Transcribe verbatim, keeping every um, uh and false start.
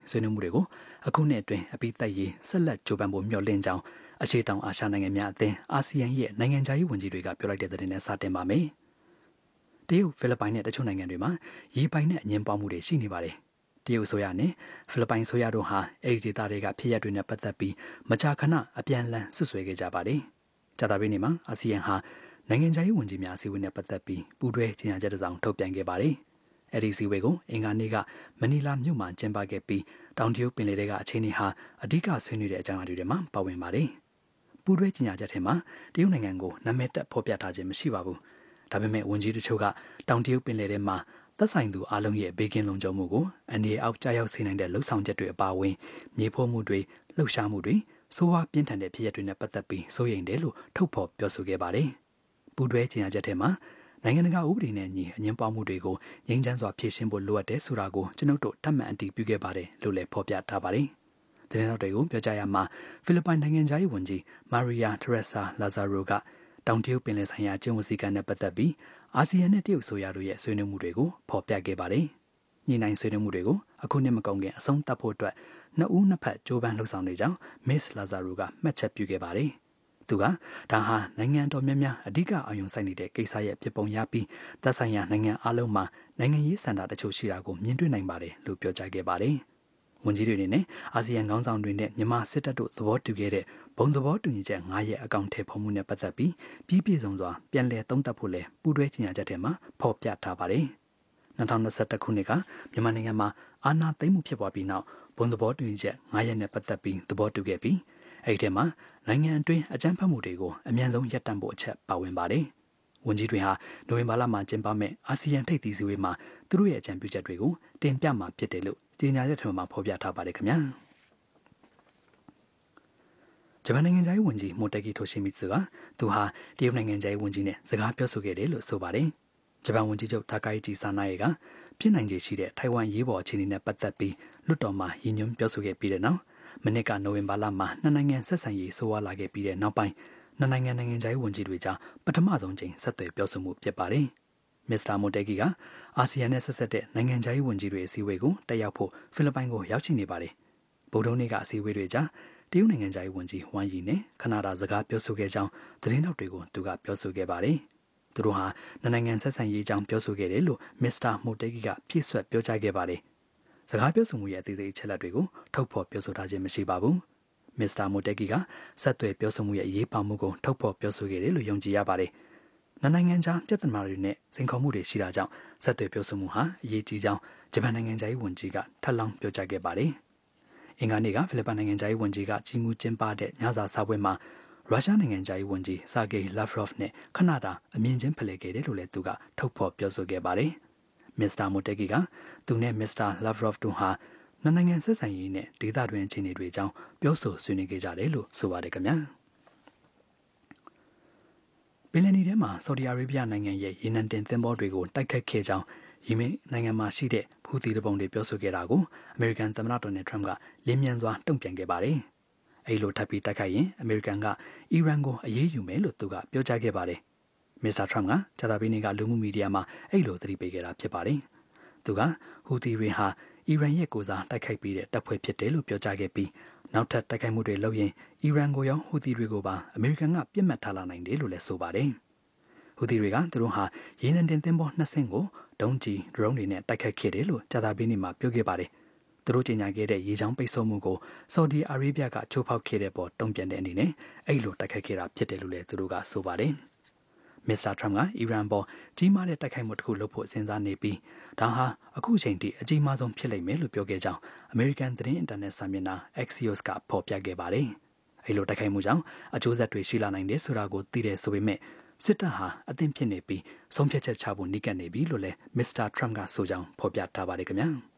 ဆွေးနွေးမှုတွေကိုအခုနှစ်အတွင်းအပိသက်ရေးဆက်လက်ကြိုးပမ်းဖို့မျှော်လင့်ကြောင်းအရှေ့တောင်အာရှနိုင်ငံများအသင်းအာဆီယံရဲ့နိုင်ငံခြားရေးဝန်ကြီးတွေကပြောလိုက်တဲ့သတင်းနဲ့စတင်ပါမယ်။တရုတ်ဖိလစ်ပိုင်နဲ့တချို့နိုင်ငံတွေမှာရေပိုင်နဲ့အငြင်းပွားမှုတွေရှိနေပါတယ်။တရုတ်ဆိုရနဲ့ဖိလစ်ပိုင်ဆိုရတို့ဟာအဲ့ဒီဒေသတွေကဖြစ်ရပ်တွေနဲ့ပတ်သက်ပြီးမကြာခဏအပြန်အလှန်ဆွဆွဲခဲ့ကြပါတယ်။ကြာသပတေးနေ့မှာအာဆီယံဟာနိုင်ငံခြားရေးဝန်ကြီးများအစည်းအဝေးနဲ့ပတ်သက်ပြီးပူးတွဲကြေညာချက်တစ်စောင်ထုတ်ပြန်ခဲ့ပါတယ်။အဲဒီစည်းဝေးကိုအင်္ဂါနေ့ကမနီလာမြို့မှာကျင်းပခဲ့ပြီးတောင်တရုတ်ပင်လယ်တွေကအခြေအနေဟာအဓိကဆွေးနွေးတဲ့အကြောင်းအရာတွေမှာပါဝင်ပါတယ်။ပူးတွဲကြေညာချက်ထဲမှာတရုတ်နိုင်ငံကိုနာမည်တပ်ဖော်ပြထားခြင်းမရှိပါဘူး။ဒါပေမဲ့ဝန်ကြီးတချို့ကတောင်တရုတ်ပင်လယ်ထဲမှာသက်ဆိုင်သူအလုံးရဲ့ဘေးကင်းလုံခြုံမှုကိုအန်ဒီအောက်ကြားရောက်စေနိုင်တဲ့လှုပ်ဆောင်ချက်တွေအပါအဝင်မြေဖိုးမှုတွေလှုပ်ရှားမှုတွေစိုးဝါးပြင်းထန်တဲ့ဖြစ်ရပ်တွေနဲ့ပတ်သက်ပြီးစိုးရိမ်တယ်လို့ထုတ်ဖော်ပြောဆိုခဲ့ပါတယ်။ပူးတွဲကြေညာချက်ထဲမှာနိုင်ငံတကာဥပဒေနဲ့ညီအငင်းပွားမှုတွေကိုငြိမ်းချမ်းစွာဖြေရှင်းဖို့လိုအပ်တယ်ဆိုတာကိုကျွန်ုပ်တို့ထပ်မံအတည်ပြုခဲ့ပါတယ်လို့လည်းဖော်ပြထားပါတယ်။သတင်းတော်တွေကိုပြောကြားရမှာဖိလစ်ပိုင်နိုင်ငံသားရေးဝန်ကြီးမာရီယာထရက်ဆာလာဇာရိုကတောင်တရုတ်ပင်လယ်ဆိုင်ရာကျင်းဝစည်းကမ်းနဲ့ပတ်သက်ပြီးအာဆီယံနဲ့တရုတ်ဆိုရတို့ရဲ့ဆွေးနွေးမှုတွေကိုဖော်ပြခဲ့ပါတယ်။ညီနိုင်ဆွေးနွေးမှုတွေကိုအခုနှစ်မကုန်ခင်အဆုံးသတ်ဖို့အတွက်နှစ်ဦးနှစ်ဖက်ကြိုးပမ်းလှုပ်ဆောင်နေကြောင်းမစ္စလာဇာရိုကမှတ်ချက်ပြုခဲ့ပါတယ်။သူကဒါဟာနိုင်ငံတော်များများအဓိကအာရုံစိုက်နေတဲ့ကိစ္စရဲ့ဖြစ်ပုံရပြီးသက်ဆိုင်ရာနိုင်ငံအလုံးမှာနိုင်ငံရေးစံတာတချို့ရှိတာကိုမြင်တွေ့နိုင်ပါတယ်လို့ပြောကြားခဲ့ပါတယ်။ဝန်ကြီးတွေအနေနဲ့အာဆီယံခေါင်းဆောင်တွေနဲ့မြန်မာစစ်တပ်တို့သဘောတူခဲ့တဲ့ဘုံသဘောတူညီချက်၅ရက်အကောင့်ထဲပေါ်မှုနဲ့ပတ်သက်ပြီးပြည်ပြည့်စုံစွာပြန်လည်သုံးသပ်ဖို့လဲပူးတွဲကြေညာချက်ထဲမှာဖော်ပြထားပါတယ်။၂၀၂၁ခုနှစ်ကမြန်မာနိုင်ငံမှာအာဏာသိမ်းမှုဖြစ်ပွားပြီးနောက်ဘုံသဘောတူညီချက်၅ရက်နဲ့ပတ်သက်ပြီးသဘောတူခဲ့ပြီးအဲ့ဒီထဲမှာနိုင်ငံအတွင်းအကြမ်းဖက်မှုတွေကိုအမြန်ဆုံးရပ်တန့်ဖို့အချက်ပါဝင်ပါတယ်။ဝန်ကြီးတွေဟာနိုဝင်ဘာလမှာကျင်းပမယ့်အာဆီယံထိပ်သီးစည်းဝေးမှာသူတို့ရဲ့အကြံပြုချက်တွေကိုတင်ပြမှာဖြစ်တယ်လို့ကြေညာချက်ထဲမှာဖော်ပြထားပါတယ်ခင်ဗျာ။ဂျပန်နိုင်ငံသားဝန်ကြီးမိုတက်ကီထိုရှိမီတစုကသူဟာတရုတ်နိုင်ငံသားဝန်ကြီးနဲ့စကားပြောဆိုခဲ့တယ်လို့ဆိုပါတယ်။ဂျပန်ဝန်ကြီးချုပ်တာကာယီဂျီဆာနာယေကပြည်နိုင်ခြေရှိတဲ့ထိုင်ဝမ်ရေးပေါ်အခြေအနေနဲ့ပတ်သက်ပြီးလွှတ်တော်မှာရည်ညွှန်းပြောဆိုခဲ့ပြီးတဲ့နောက်မနစ်ကနိုဝင်ဘာလမှာနှစ်နိုင်ငံဆက်ဆံရေးဆိုးဝါးလာခဲ့ပြီးတဲ့နောက်ပိုင်းနှစ်နိုင်ငံနိုင်ငံခြားရေးဝန်ကြီးတွေကြားပထမဆုံးချိန်ဆက်သွယ်ပြောဆိုမှုဖြစ်ပါတယ်။မစ္စတာမိုတက်ကီကအာဆီယံနဲ့ဆက်ဆက်တဲ့နိုင်ငံခြားရေးဝန်ကြီးတွေအစည်းအဝေးကိုတက်ရောက်ဖို့ဖိလစ်ပိုင်ကိုရောက်ရှိနေပါတယ်။ဗုဒ္ဓနေ့ကအစည်းအဝေးတွေကြားတရုတ်နိုင်ငံခြားရေးဝန်ကြီးဝမ်ယီနဲ့ခနာဒါစကားပြောဆိုခဲ့ကြောင်းသတင်းထောက်တွေကိုသူကပြောဆိုခဲ့ပါတယ်။သူတို့ဟာနှစ်နိုင်ငံဆက်ဆံရေးအကြောင်းပြောဆိုခဲ့တယ်လို့မစ္စတာမိုတက်ကီကဖြည့်ဆွတ်ပြောကြားခဲ့ပါတယ်။စကားပြောဆိုမှုရဲ့အသေးစိတ်အချက်လက်တွေကိုထုတ်ဖော်ပြောဆိုထားခြင်းမရှိပါဘူး။မစ္စတာမိုတက်ကီကဆက်သွယ်ပြောဆိုမှုရဲ့အရေးပါမှုကိုထုတ်ဖော်ပြောဆိုခဲ့တယ်လို့ယုံကြည်ရပါတယ်။နှစ်နိုင်ငံကြားပြဿနာတွေနဲ့စိန်ခေါ်မှုတွေရှိတာကြောင့်ဆက်သွယ်ပြောဆိုမှုဟာအရေးကြီးကြောင်းဂျပန်နိုင်ငံသားရေးဝန်ကြီးကထပ်လောင်းပြောကြားခဲ့ပါတယ်။အင်္ဂါနေ့ကဖိလစ်ပိုင်နိုင်ငံသားရေးဝန်ကြီးကကြီးမှုကျင်းပတဲ့ညစာစားပွဲမှာရုရှားနိုင်ငံသားရေးဝန်ကြီးဆာဂေးလာဗရော့ဖ်နဲ့ခဏတာအမြင်ချင်းဖလှယ်ခဲ့တယ်လို့လည်းသူကထုတ်ဖော်ပြောဆိုခဲ့ပါတယ်။မစ္စတာမိုတက်ကီကသူနဲ့မစ္စတာလာဗရော့ဖ်တို့ဟာနှစ်နိုင်ငံဆက်ဆံရေးနဲ့ဒေသတွင်းအခြေအနေတွေအကြောင်းပြောဆိုဆွေးနွေးခဲ့ကြတယ်လို့ဆိုပါတယ်ခင်ဗျာပင်လယ်နီထဲမှာဆော်ဒီအာရေဗျနိုင်ငံရဲ့ရေနံတင်သင်္ဘောတွေကိုတိုက်ခတ်ခဲ့ကြောင်းယီမင်နိုင်ငံမှာရှိတဲ့ဖူသီတပုံတွေပြောဆိုခဲ့တာကိုအမေရိကန်သမ္မတဒေါ်နယ်ထရမ့်ကလင်းမြန်စွာတုံ့ပြန်ခဲ့ပါတယ်အဲလိုထပ်ပြီးတိုက်ခိုက်ရင်အမေရိကန်ကအီရန်ကိုအရေးယူမယ်လို့သူကပြောကြားခဲ့ပါတယ်မစ္စတာထရမ့်ကဂျာတာဘီနီကလူမှုမီဒီယာမှာအဲလိုသတိပေးခဲ့တာဖြစ်ပါတယ်သူကဟူသီတွေဟာအီရန်ရဲ့ကိုစားတိုက်ခိုက်ပြီးတဲ့တပ်ဖွဲ့ဖြစ်တယ်လို့ပြောကြားခဲ့ပြီးနောက်ထပ်တိုက်ခိုက်မှုတွေလုပ်ရင်အီရန်ကိုရောဟူသီတွေကိုပါအမေရိကန်ကပြစ်မှတ်ထားလာနိုင်တယ်လို့လည်းဆိုပါတယ်။ဟူသီတွေကသူတို့ဟာရေနံတင်သင်္ဘောနှစ်စင်းကိုဒုံးကျည်ဒရုန်းတွေနဲ့တိုက်ခိုက်ခဲ့တယ်လို့ဂျာတာဘီနီမှာပြောခဲ့ပါတယ်။သူတို့ကြေညာခဲ့တဲ့ရေချောင်းပိတ်ဆို့မှုကိုဆော်ဒီအာရေဗျကချိုးဖောက်ခဲ့တဲ့ပေါ်တုံ့ပြန်တဲ့အနေနဲ့အဲ့လိုတိုက်ခိုက်ခဲ့တာဖြစ်တယ်လို့လည်းသူတို့ကဆိုပါတယ်။မစ္စတာထရမ့်ကအီရန်ပေါ်ကြီးမားတဲ့တိုက်ခိုက်မှုတစ်ခုလုပ်ဖို့စဉ်းစားနေပြီးဒါဟာအခုချိန်ထိအကြီးမားဆုံးဖြစ်လိမ့်မယ်လို့ပြောခဲ့ကြောင်းအမေရိကန်သတင်းအင်တာနက်စာမျက်နှာ Axios ကဖော်ပြခဲ့ပါတယ်။အဲလိုတိုက်ခိုက်မှုကြောင့်အကျိုးဆက်တွေရှိလာနိုင်တယ်ဆိုတာကိုသိတယ်ဆိုပေမဲ့စစ်တပ်ဟာအသင့်ဖြစ်နေပြီးဆုံးဖြတ်ချက်ချဖို့နှိကပ်နေပြီလို့လည်းမစ္စတာထရမ့်ကဆိုကြောင်းဖော်ပြထားပါတယ်ခင်ဗျာ။